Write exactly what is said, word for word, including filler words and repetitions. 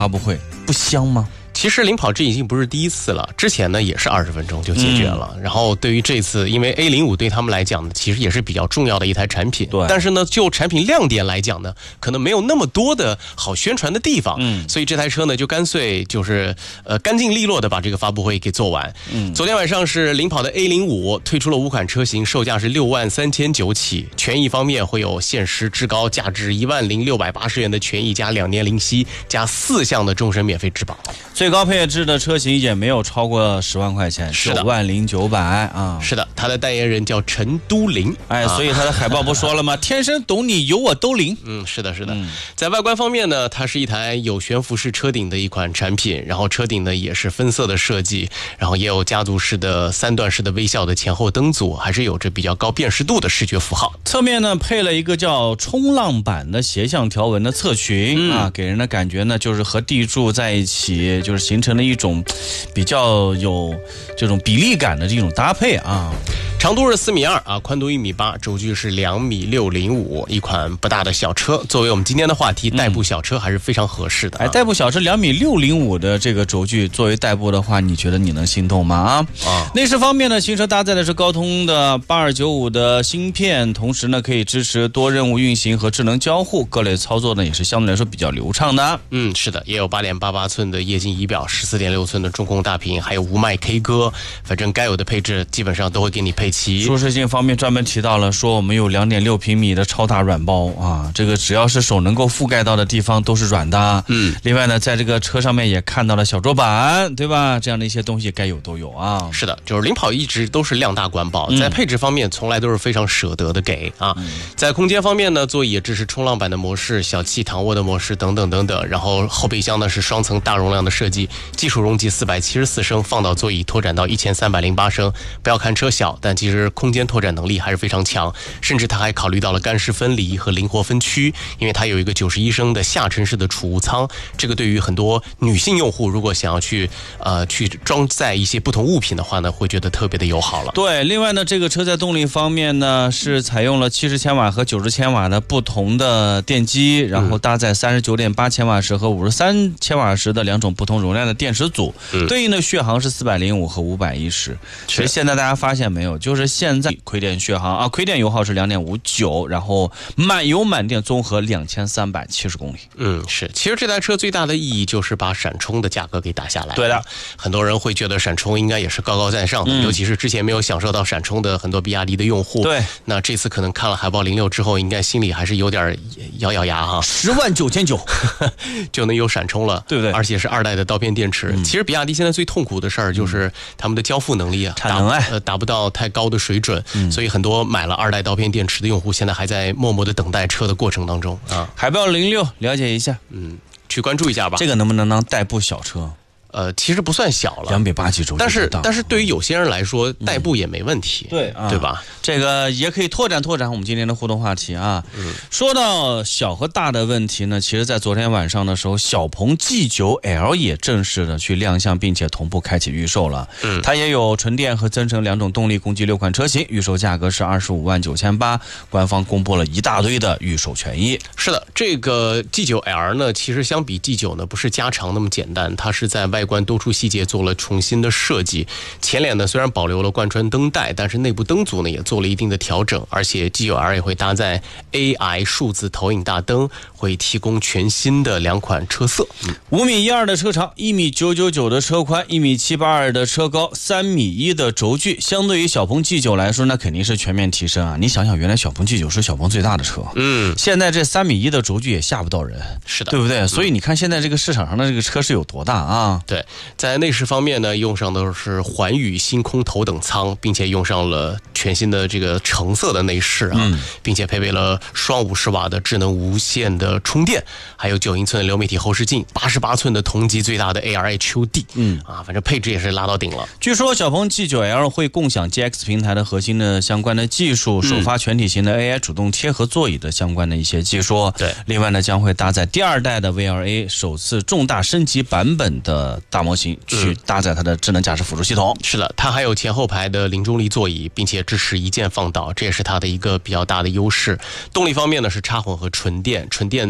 发布会，不香吗？ 其实领跑这已经不是第一次了，之前呢也是二十分钟就解决了。嗯、然后对于这次，因为 A 零五 对他们来讲呢，其实也是比较重要的一台产品。 对。 但是呢，就产品亮点来讲呢，可能没有那么多的好宣传的地方。 嗯。 所以这台车呢，就干脆就是呃干净利落的把这个发布会给做完。 嗯。 昨天晚上是领跑的 A 零五 推出了五款车型，售价是六万三千九起。权益方面会有限时质高，价值一万零六百八十元的权益加两年零息加四项的终身免费质保。 最高配置的车型也没有超过十万块钱，九万零九百啊！ 是的，他的代言人叫陈都灵， 哎，所以他的海报不说了吗？天生懂你，有我都灵。 嗯，是的，是的。 嗯、 在外观方面呢，它是一台有悬浮式车顶的一款产品，然后车顶呢也是分色的设计，然后也有家族式的三段式的微笑的前后灯组，还是有着比较高辨识度的视觉符号。 侧面呢配了一个叫冲浪板的斜向条纹的侧裙、嗯、啊，给人的感觉呢就是和地柱在一起，就是形成了一种比较有这种比例感的这种搭配啊。 长度是四米二啊，宽度一米八，轴距是两米六零五，一款不大的小车。作为我们今天的话题，代步小车还是非常合适的、啊。 哎，代步小车两米六零五的这个轴距，作为代步的话，你觉得你能心动吗？啊啊！内饰方面呢，新车搭载的是高通的八二九五的芯片，同时呢可以支持多任务运行和智能交互，各类操作呢也是相对来说比较流畅的。 嗯，是的，也有八点八八寸的液晶仪表，十四点六寸的中控大屏，还有无麦 K 歌，反正该有的配置基本上都会给你配。 舒适性方面专门提到了，说我们有 两点六平米的超大软包啊，这个只要是手能够覆盖到的地方都是软的。 嗯， 另外呢，在这个车上面也看到了小桌板，对吧？这样的一些东西该有都有啊。 是的，就是领跑一直都是量大管饱，在配置方面从来都是非常舍得的给啊。嗯、在空间方面呢，座椅也支持冲浪板的模式、小气躺卧的模式等等等等。然后后备箱呢是双层大容量的设计，技术容积四百七十四升，放倒座椅拓展到一千三百零八升。不要看车小，但其实空间拓展能力还是非常强，甚至它还考虑到了干湿分离和灵活分区，因为它有一个九十一升的下沉式的储物舱，这个对于很多女性用户如果想要去呃去装载一些不同物品的话呢，会觉得特别的友好了。 对，另外呢，这个车在动力方面呢是采用了七十千瓦和九十千瓦的不同的电机，然后搭载三十九点八千瓦时和五十三千瓦时的两种不同容量的电池组，嗯、对应的续航是四百零五和五百一十。其实现在大家发现没有，就是现在亏电续航啊，亏电油耗是 两点五九， 然后满油满电综合两千三百七十公里。 嗯，是。其实这台车最大的意义就是把闪充的价格给打下来。 对的， 很多人会觉得闪充应该也是高高在上的，嗯、尤其是之前没有享受到闪充的很多比亚迪的用户。 对， 那这次可能看了海豹零六之后，应该心里还是有点咬咬牙哈。 十万九千九就能有闪充了， 对不对？ 而且是二代的刀片电池。嗯、其实比亚迪现在最痛苦的事儿就是他们的交付能力啊， 产能哎， 呃，达不到太高的水准，嗯、所以很多买了二代刀片电池的用户，现在还在默默的等待车的过程当中啊。 海豹零六了解一下， 嗯，去关注一下吧。 这个能不能当代步小车？ 呃，其实不算小了， 两百八几轴， 但是但是对于有些人来说，代步也没问题， 嗯、对、啊、 对吧？ 这个也可以拓展拓展我们今天的互动话题啊。嗯、说到小和大的问题呢，其实在昨天晚上的时候，小鹏 G 九 L 也正式的去亮相，并且同步开启预售了。嗯，它也有纯电和增程两种动力，共计六款车型，预售价格是二十五万九千八，官方公布了一大堆的预售权益。 是的，这个 G 九 L 呢，其实相比 G 九 呢，不是加长那么简单，它是在外外观多处细节做了重新的设计，前脸呢虽然保留了贯穿灯带，但是内部灯组呢也做了一定的调整，而且 G 九 L 也会搭载 A I 数字投影大灯，会提供全新的两款车色。 五米一二的车长，一米九九九的车宽，一米七八二的车高，三米一的轴距，相对于小鹏 G 九 来说，那肯定是全面提升啊！你想想，原来小鹏 G 九 是小鹏最大的车， 嗯， 现在这三米一的轴距也吓不到人， 是的， 对不对？所以你看现在这个市场上的这个车是有多大啊？ 对，在内饰方面呢，用上的是环宇星空头等舱，并且用上了全新的这个橙色的内饰啊，嗯、并且配备了双五十瓦的智能无线的充电，还有九英寸的流媒体后视镜，八十八寸的同级最大的 A R H U D， 嗯啊，反正配置也是拉到顶了。 据说小鹏 G 九 L 会共享 G X 平台的核心的相关的技术，首发全体型的 A I 主动贴合座椅的相关的一些技术。 对， 另外呢，将会搭载第二代的 V L A 首次重大升级版本的大模型，去搭载它的智能驾驶辅助系统。 是的，它还有前后排的零重力座椅，并且支持一键放倒，这也是它的一个比较大的优势。动力方面呢是插混和纯电，纯电